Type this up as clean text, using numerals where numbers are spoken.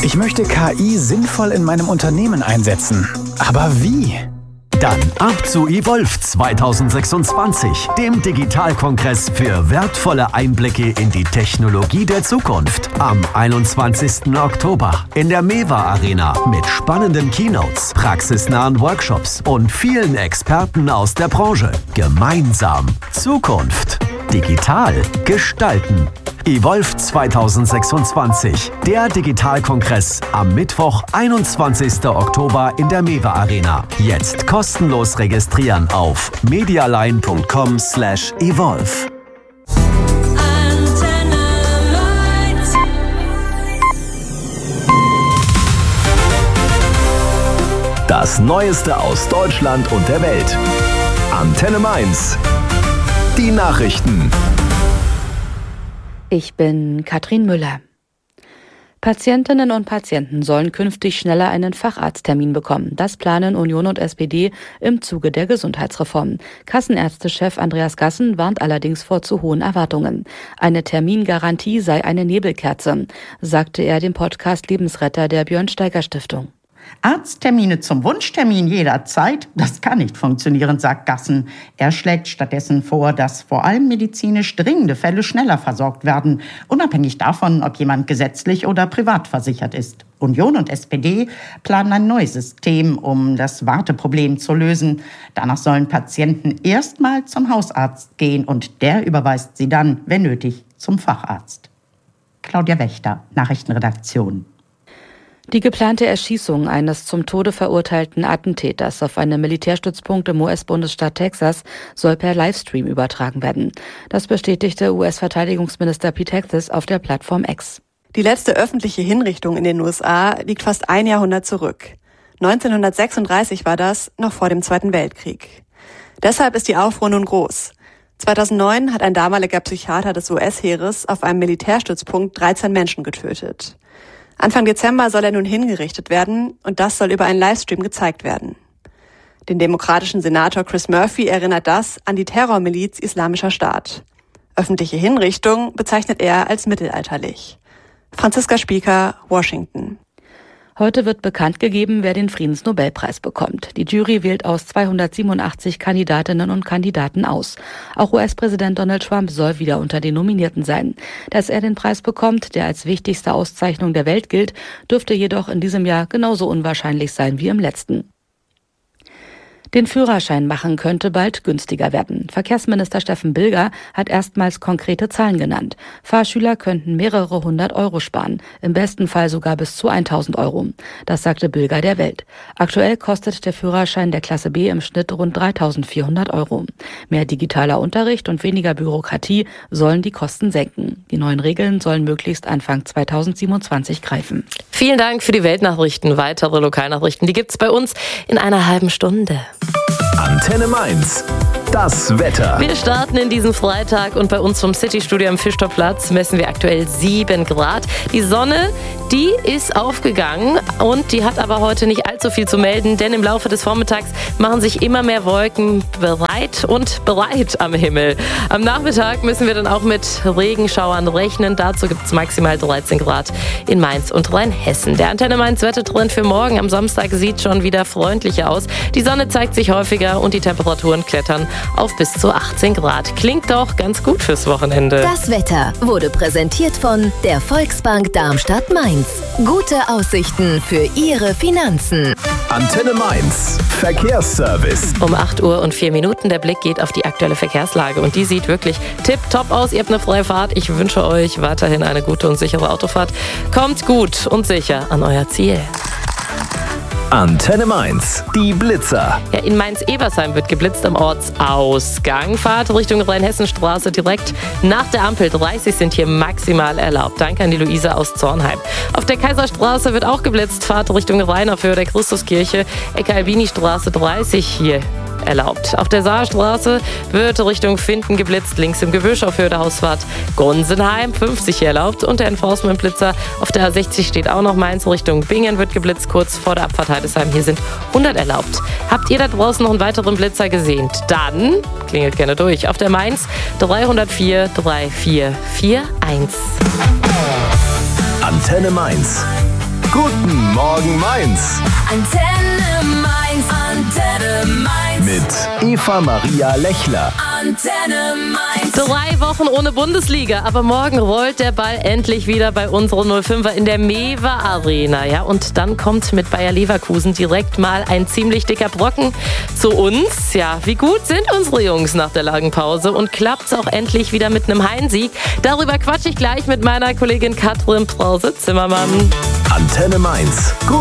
Ich möchte KI sinnvoll in meinem Unternehmen einsetzen. Aber wie? Dann ab zu Evolve 2026, dem Digitalkongress für wertvolle Einblicke in die Technologie der Zukunft. Am 21. Oktober in der MEWA Arena mit spannenden Keynotes, praxisnahen Workshops und vielen Experten aus der Branche. Gemeinsam Zukunft digital gestalten. Evolve 2026, der Digitalkongress am Mittwoch, 21. Oktober in der MEWA Arena. Jetzt kostenlos registrieren auf medialine.com/evolve. Das Neueste aus Deutschland und der Welt. Antenne Mainz. Die Nachrichten. Ich bin Katrin Müller. Patientinnen und Patienten sollen künftig schneller einen Facharzttermin bekommen. Das planen Union und SPD im Zuge der Gesundheitsreform. Kassenärztechef Andreas Gassen warnt allerdings vor zu hohen Erwartungen. Eine Termingarantie sei eine Nebelkerze, sagte er dem Podcast Lebensretter der Björn-Steiger-Stiftung. Arzttermine zum Wunschtermin jederzeit, das kann nicht funktionieren, sagt Gassen. Er schlägt stattdessen vor, dass vor allem medizinisch dringende Fälle schneller versorgt werden, unabhängig davon, ob jemand gesetzlich oder privat versichert ist. Union und SPD planen ein neues System, um das Warteproblem zu lösen. Danach sollen Patienten erstmal zum Hausarzt gehen und der überweist sie dann, wenn nötig, zum Facharzt. Claudia Wächter, Nachrichtenredaktion. Die geplante Erschießung eines zum Tode verurteilten Attentäters auf einem Militärstützpunkt im US-Bundesstaat Texas soll per Livestream übertragen werden. Das bestätigte US-Verteidigungsminister Pete Hegseth auf der Plattform X. Die letzte öffentliche Hinrichtung in den USA liegt fast ein Jahrhundert zurück. 1936 war das, noch vor dem Zweiten Weltkrieg. Deshalb ist die Aufruhr nun groß. 2009 hat ein damaliger Psychiater des US-Heeres auf einem Militärstützpunkt 13 Menschen getötet. Anfang Dezember soll er nun hingerichtet werden und das soll über einen Livestream gezeigt werden. Den demokratischen Senator Chris Murphy erinnert das an die Terrormiliz Islamischer Staat. Öffentliche Hinrichtung bezeichnet er als mittelalterlich. Franziska Spieker, Washington. Heute wird bekannt gegeben, wer den Friedensnobelpreis bekommt. Die Jury wählt aus 287 Kandidatinnen und Kandidaten aus. Auch US-Präsident Donald Trump soll wieder unter den Nominierten sein. Dass er den Preis bekommt, der als wichtigste Auszeichnung der Welt gilt, dürfte jedoch in diesem Jahr genauso unwahrscheinlich sein wie im letzten. Den Führerschein machen könnte bald günstiger werden. Verkehrsminister Steffen Bilger hat erstmals konkrete Zahlen genannt. Fahrschüler könnten mehrere 100 Euro sparen, im besten Fall sogar bis zu 1.000 Euro. Das sagte Bilger der Welt. Aktuell kostet der Führerschein der Klasse B im Schnitt rund 3.400 Euro. Mehr digitaler Unterricht und weniger Bürokratie sollen die Kosten senken. Die neuen Regeln sollen möglichst Anfang 2027 greifen. Vielen Dank für die Weltnachrichten. Weitere Lokalnachrichten, die gibt's bei uns in einer halben Stunde. Antenne Mainz. Das Wetter. Wir starten in diesen Freitag und bei uns vom City-Studio am Fischtorplatz messen wir aktuell 7 Grad. Die Sonne, die ist aufgegangen und die hat aber heute nicht allzu viel zu melden, denn im Laufe des Vormittags machen sich immer mehr Wolken breit am Himmel. Am Nachmittag müssen wir dann auch mit Regenschauern rechnen. Dazu gibt es maximal 13 Grad in Mainz und Rheinhessen. Der Antenne Mainz Wettertrend für morgen am Samstag sieht schon wieder freundlicher aus. Die Sonne zeigt sich häufiger und die Temperaturen klettern auf bis zu 18 Grad. Klingt doch ganz gut fürs Wochenende. Das Wetter wurde präsentiert von der Volksbank Darmstadt-Mainz. Gute Aussichten für Ihre Finanzen. Antenne Mainz. Verkehrsservice. Um 8 Uhr und 4 Minuten. Der Blick geht auf die aktuelle Verkehrslage und die sieht wirklich tipptopp aus. Ihr habt eine freie Fahrt. Ich wünsche euch weiterhin eine gute und sichere Autofahrt. Kommt gut und sicher an euer Ziel. Antenne Mainz, die Blitzer. Ja, in Mainz-Ebersheim wird geblitzt am Ortsausgang. Fahrt Richtung Rheinhessenstraße direkt nach der Ampel. 30 sind hier maximal erlaubt. Danke an die Luisa aus Zornheim. Auf der Kaiserstraße wird auch geblitzt. Fahrt Richtung Rhein auf Höhe der Christuskirche. Ecke Albini-Straße 30 hier erlaubt. Auf der Saarstraße wird Richtung Finden geblitzt, links im Gebüsch auf Höhe der Ausfahrt Gunsenheim 50 hier erlaubt und der Enforcement-Blitzer auf der A60 steht auch noch Mainz Richtung Bingen wird geblitzt, kurz vor der Abfahrt Heidesheim. Hier sind 100 erlaubt. Habt ihr da draußen noch einen weiteren Blitzer gesehen? Dann klingelt gerne durch. Auf der Mainz 304 3441. Antenne Mainz. Guten Morgen Mainz. Antenne Mainz, Antenne Mainz. Mit Eva Maria Lechler. Antenne Mainz. 3 Wochen ohne Bundesliga, aber morgen rollt der Ball endlich wieder bei unseren 05er in der Mewe Arena. Ja, und dann kommt mit Bayer Leverkusen direkt mal ein ziemlich dicker Brocken zu uns. Ja, wie gut sind unsere Jungs nach der langen Pause und klappt's auch endlich wieder mit einem Heimsieg? Darüber quatsche ich gleich mit meiner Kollegin Katrin Brause-Zimmermann. Antenne Mainz.